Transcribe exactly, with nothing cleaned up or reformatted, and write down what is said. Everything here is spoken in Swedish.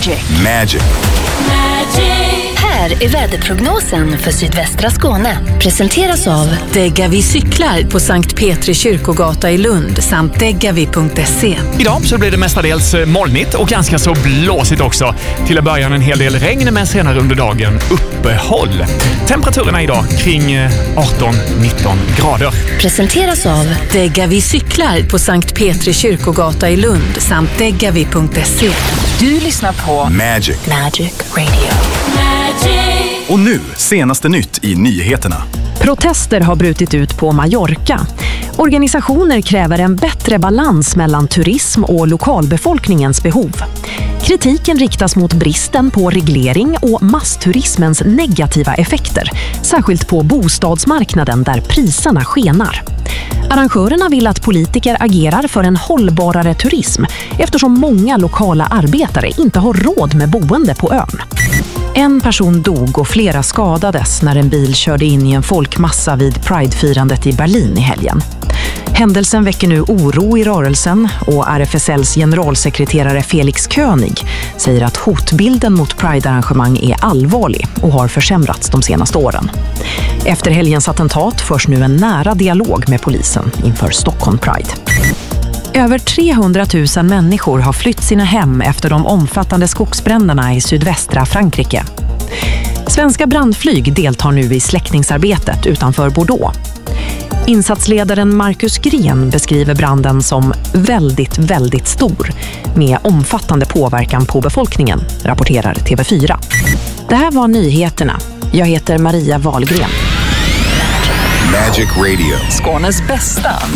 Magic. Magic. Här är väderprognosen för sydvästra Skåne. Presenteras av Degavi cyklar på Sankt Petri kyrkogata i Lund samt degavi punkt se. Idag så blir det mestadels molnigt och ganska så blåsigt också. Till att börja en hel del regn, men senare under dagen uppehåll. Temperaturerna idag kring arton nitton grader. Presenteras av Degavi cyklar på Sankt Petri kyrkogata i Lund samt degavi punkt se. Du lyssnar på Magic. Magic Radio. Och nu, senaste nytt i nyheterna. Protester har brutit ut på Mallorca. Organisationer kräver en bättre balans mellan turism och lokalbefolkningens behov. Kritiken riktas mot bristen på reglering och massturismens negativa effekter, särskilt på bostadsmarknaden där priserna skenar. Arrangörerna vill att politiker agerar för en hållbarare turism eftersom många lokala arbetare inte har råd med boende på ön. En person dog och flera skadades när en bil körde in i en folkmassa vid Pride-firandet i Berlin i helgen. Händelsen väcker nu oro i rörelsen och R F S L:s generalsekreterare Felix König säger att hotbilden mot Pride-arrangemang är allvarlig och har försämrats de senaste åren. Efter helgens attentat förs nu en nära dialog med polisen inför Stockholm Pride. Över trehundratusen människor har flytt sina hem efter de omfattande skogsbränderna i sydvästra Frankrike. Svenska brandflyg deltar nu i släckningsarbetet utanför Bordeaux. Insatsledaren Marcus Gren beskriver branden som väldigt, väldigt stor med omfattande påverkan på befolkningen, rapporterar T V fyra. Det här var nyheterna. Jag heter Maria Wahlgren. Magic Radio. Skånes bästa